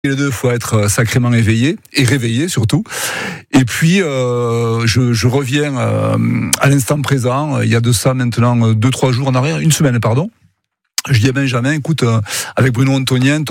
Les deux, faut être sacrément éveillé et réveillé surtout. Et puis je reviens à l'instant présent. Il y a de ça maintenant 2-3 jours en arrière, une semaine pardon. Je dis à Benjamin, écoute, avec Bruno Antonien,